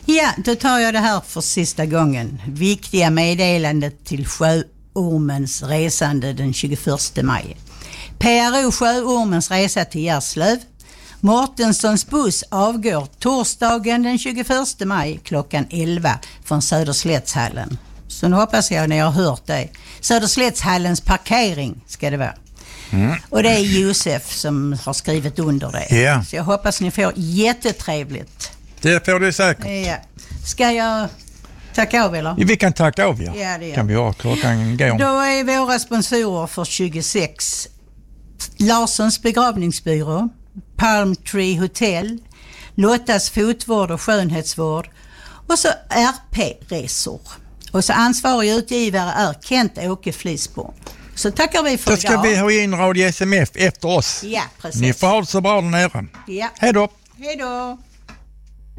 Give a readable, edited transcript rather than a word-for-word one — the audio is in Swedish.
Ja, då tar jag det här för sista gången. Viktiga meddelandet till Sjöormens resande den 21 maj. PRO Sjöormens resa till Gärslöv. Mårtenssons buss avgår torsdagen den 21 maj klockan 11 från Söderslättshallen. Så nu hoppas jag ni har hört det. Söderslättshallens parkering ska det vara. Och det är Josef som har skrivit under det. Yeah. Så jag hoppas ni får jättetrevligt. Det får du säkert. Ja. Ska jag tacka av eller? Vi kan tacka av, ja. Ja, det gör. Kan vi ha klockan går. Då är våra sponsorer för 26 Larssons begravningsbyrå, Palm Tree Hotel, Lottas fotvård och skönhetsvård och så RP-resor. Och så ansvarig utgivare är Kent-Åke Flisborn. Så tackar vi för idag. Då ska vi ha in Radio SMF efter oss. Ja, precis. Ni får ha det så bra där nere. Ja. Hej då. Hej då.